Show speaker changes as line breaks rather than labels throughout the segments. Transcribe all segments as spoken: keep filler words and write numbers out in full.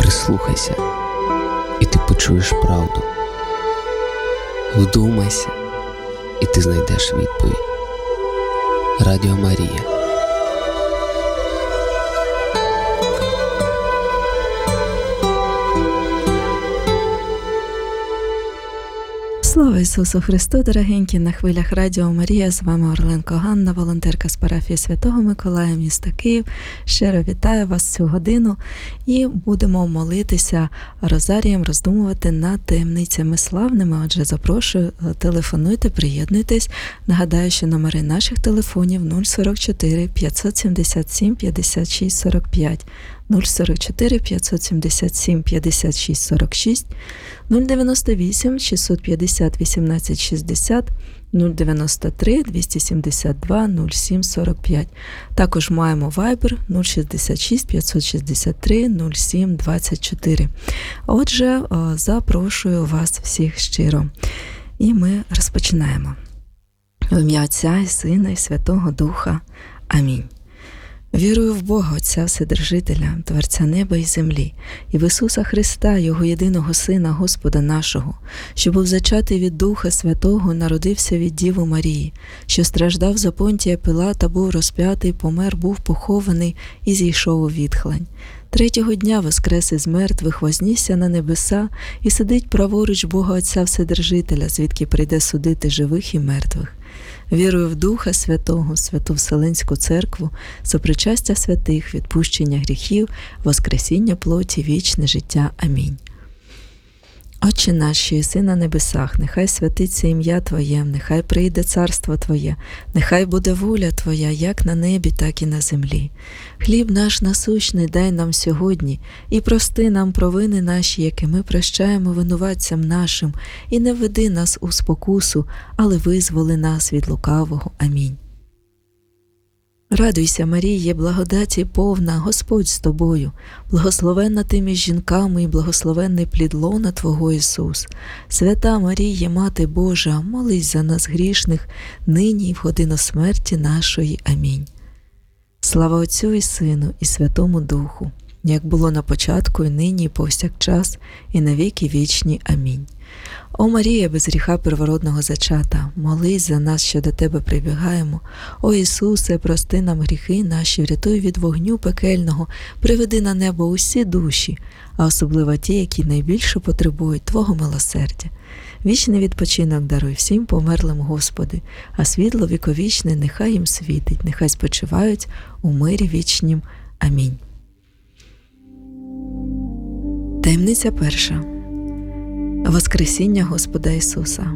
Прислухайся, і ти почуєш правду. Вдумайся, і ти знайдеш відповідь. Радіо Марія.
Слава Ісусу Христу, дорогенькі, на хвилях Радіо Марія, з вами Орленко Ганна, волонтерка з парафії Святого Миколая, міста Київ. Щиро вітаю вас цю годину і будемо молитися розарієм, роздумувати над таємницями славними. Отже, запрошую, телефонуйте, приєднуйтесь. Нагадаю, що номери наших телефонів нуль сорок чотири п'ятсот сімдесят сім п'ятдесят шість сорок п'ять, нуль сорок чотири п'ятсот сімдесят сім п'ятдесят шість сорок шість, нуль дев'яносто вісім шістсот п'ятдесят вісімнадцять шістдесят, нуль дев'яносто три двісті сімдесят два нуль сім сорок п'ять. Також маємо Viber нуль шістдесят шість п'ятсот шістдесят три нуль сім двадцять чотири. Отже, запрошую вас всіх щиро. І ми розпочинаємо. В ім'я Отця і Сина і Святого Духа. Амінь. Вірую в Бога, Отця Вседержителя, Творця неба і землі, і в Ісуса Христа, Його єдиного Сина, Господа нашого, що був зачатий від Духа Святого, народився від Діви Марії, що страждав за Понтія Пилата, був розп'ятий, помер, був похований і зійшов у відхлань. Третього дня воскрес із мертвих, вознісся на небеса і сидить праворуч Бога Отця Вседержителя, звідки прийде судити живих і мертвих. Вірую в Духа Святого, Святу Вселенську Церкву, сопричастя святих, відпущення гріхів, воскресіння плоті, вічне життя. Амінь. Отче наш, що єси на небесах, нехай святиться ім'я Твоє, нехай прийде царство Твоє, нехай буде воля Твоя, як на небі, так і на землі. Хліб наш насущний дай нам сьогодні, і прости нам провини наші, які ми прощаємо винуватцям нашим, і не введи нас у спокусу, але визволи нас від лукавого. Амінь. Радуйся, Маріє, благодаті повна, Господь з тобою, благословенна ти між жінками і благословенний плід лона Твого Ісус. Свята Маріє, Мати Божа, молись за нас грішних, нині і в годину смерті нашої. Амінь. Слава Отцю і Сину і Святому Духу, як було на початку, і нині, і повсякчас, і на віки вічні. Амінь. О Марія, без гріха первородного зачата, молись за нас, що до Тебе прибігаємо. О Ісусе, прости нам гріхи наші, врятуй від вогню пекельного, приведи на небо усі душі, а особливо ті, які найбільше потребують Твого милосердя. Вічний відпочинок даруй всім померлим, Господи, а світло віковічне нехай їм світить, нехай спочивають у мирі вічнім. Амінь. Таємниця перша. Воскресіння Господа Ісуса.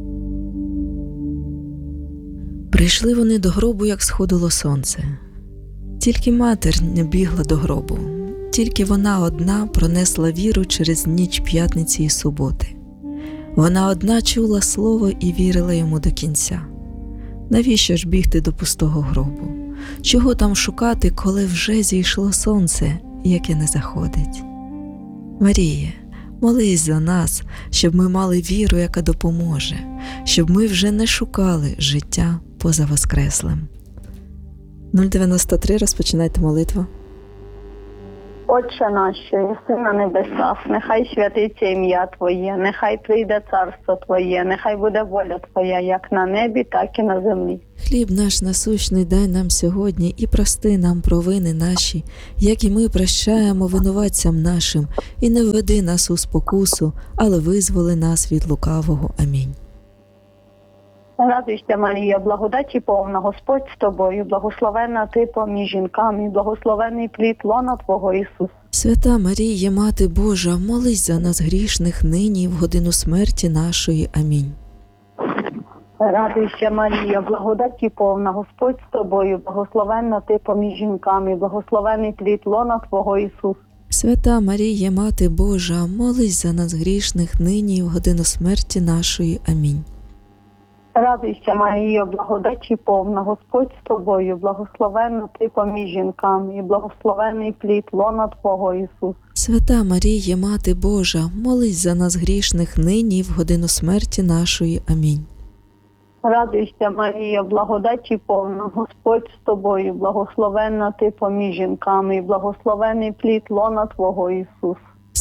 Прийшли вони до гробу, як сходило сонце. Тільки матір не бігла до гробу, тільки вона одна пронесла віру через ніч п'ятниці і суботи. Вона одна чула слово і вірила йому до кінця. Навіщо ж бігти до пустого гробу? Чого там шукати, коли вже зійшло сонце, яке не заходить? Маріє, молись за нас, щоб ми мали віру, яка допоможе, щоб ми вже не шукали життя поза Воскреслим. нуль дев'яносто три, розпочинайте молитву.
Отче наш, що єси на небесах, нехай святиться ім'я Твоє, нехай прийде царство Твоє, нехай буде воля Твоя, як на небі, так і на землі.
Хліб наш насущний дай нам сьогодні і прости нам провини наші, як і ми прощаємо винуватцям нашим, і не введи нас у спокусу, але визволи нас від лукавого. Амінь.
Радуйся, Марія, благодаті повна, Господь з тобою, благословенна ти поміж жінками, благословений плід лона Твого Ісус.
Свята Марія, Мати Божа, молись за нас грішних нині і в годину смерті нашої. Амінь.
Радуйся, Марія, благодаті повна, Господь з тобою, благословенна ти поміж жінками, благословений плід лона Твого Ісус.
Свята Марія, Мати Божа, молись за нас грішних нині і в годину смерті нашої. Амінь.
Радуйся, Марія, благодаті повна, Господь з тобою, благословенна ти поміж жінками, і благословений плід лона Твого Ісус.
Свята Марія, Мати Божа, молись за нас грішних нині і в годину смерті нашої. Амінь.
Радуйся, Марія, благодаті повна, Господь з тобою, благословенна ти поміж жінками, і благословений плід лона Твого Ісус.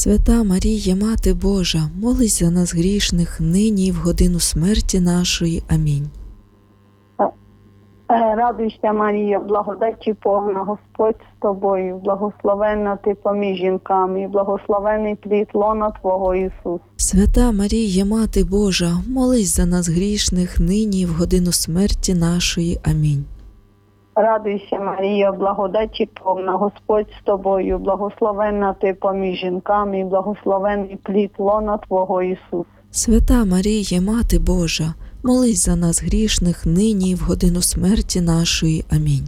Свята Марія, Мати Божа, молись за нас грішних, нині і в годину смерті нашої. Амінь.
Е, Радуйся, Марія, благодаті повна, Господь з тобою, благословенна ти поміж жінками, і благословений плід лона Твого, Ісус.
Свята Марія, Мати Божа, молись за нас грішних, нині і в годину смерті нашої. Амінь.
Радуйся, Марія, благодаті повна, Господь з тобою, благословенна ти поміж жінками, і благословений плід лона Твого, Ісус.
Свята Марія, Мати Божа, молись за нас грішних, нині і в годину смерті нашої. Амінь.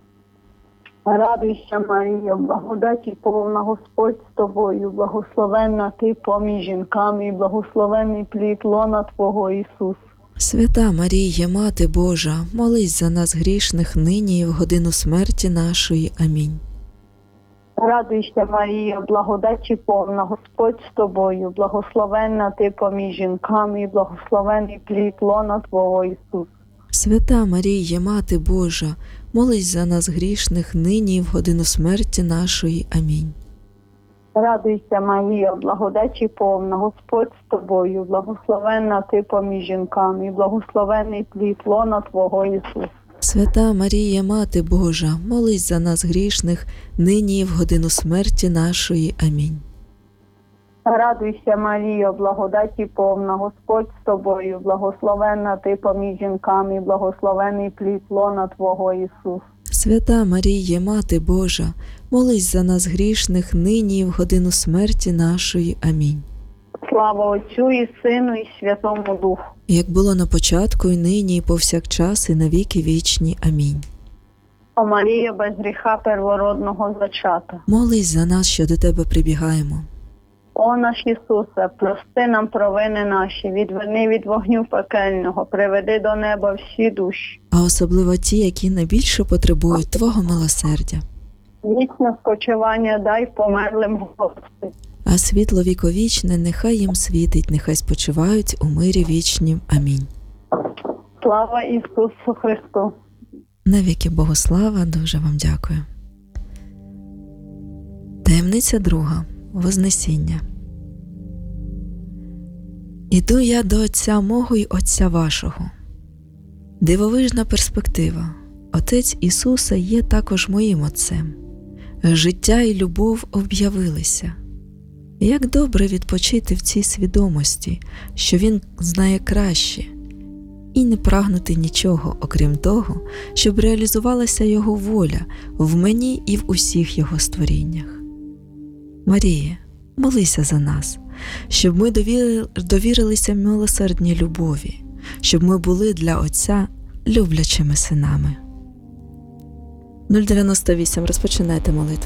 Радуйся, Марія, благодаті повна, Господь з тобою, благословенна ти поміж жінками, і благословений плід лона Твого, Ісус.
Свята Марія, Мати Божа, молись за нас грішних, нині і в годину смерті нашої. Амінь.
Радуйся, Марія, благодаті повна, Господь з тобою, благословенна ти поміж жінками, і благословений плід лона Твого, Ісус.
Свята Марія, Мати Божа, молись за нас грішних, нині і в годину смерті нашої. Амінь.
Радуйся, Марія, благодаті повна, Господь з тобою, благословенна ти поміж жінками, і благословений плід лона Твого, Ісус.
Свята Марія, Мати Божа, молись за нас грішних, нині і в годину смерті нашої. Амінь.
Радуйся, Марія, благодаті повна, Господь з тобою, благословенна ти поміж жінками, і благословений плід лона Твого, Ісус.
Свята Марія, Мати Божа, молись за нас грішних, нині і в годину смерті нашої. Амінь.
Слава Отцю і Сину, і Святому Духу.
Як було на початку, і нині, і повсякчас, і на віки вічні. Амінь.
О Марія, без гріха первородного зачата.
Молись за нас, що до Тебе прибігаємо.
О наш Ісусе, прости нам провини наші, відверни від вогню пекельного, приведи до неба всі душі.
А особливо ті, які найбільше потребують Твого милосердя.
Вічне спочивання дай померлим, Господи.
А світло віковічне нехай їм світить, нехай спочивають у мирі вічнім. Амінь.
Слава Ісусу Христу!
Навіки Богослава, дуже вам дякую. Таємниця друга. Вознесіння. Іду я до Отця мого й Отця вашого. Дивовижна перспектива. Отець Ісуса є також моїм Отцем. Життя і любов об'явилися. Як добре відпочити в цій свідомості, що Він знає краще, і не прагнути нічого, окрім того, щоб реалізувалася Його воля в мені і в усіх Його створіннях. Марія, молися за нас, щоб ми довірилися милосердній любові, щоб ми були для Отця люблячими синами. нуль дев'яносто вісім. Розпочинайте молитву.